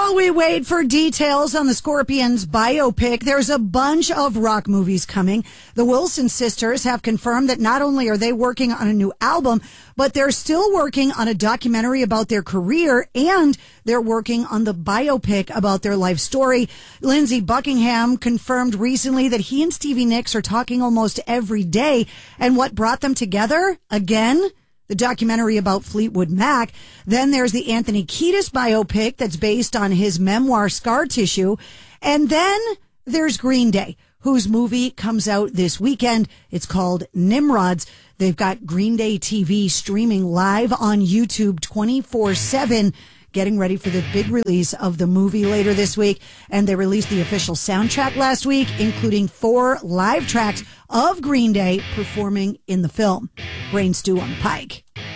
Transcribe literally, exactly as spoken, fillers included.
While we wait for details on the Scorpions biopic, there's a bunch of rock movies coming. The Wilson sisters have confirmed that not only are they working on a new album, but they're still working on a documentary about their career, and they're working on the biopic about their life story. Lindsey Buckingham confirmed recently that he and Stevie Nicks are talking almost every day. And what brought them together? Again, the documentary about Fleetwood Mac. Then there's the Anthony Kiedis biopic that's based on his memoir Scar Tissue. And then there's Green Day, whose movie comes out this weekend. It's called Nimrods. They've got Green Day T V streaming live on YouTube twenty-four seven, getting ready for the big release of the movie later this week. And they released the official soundtrack last week, including four live tracks of Green Day performing in the film. Brain Stew on Pike.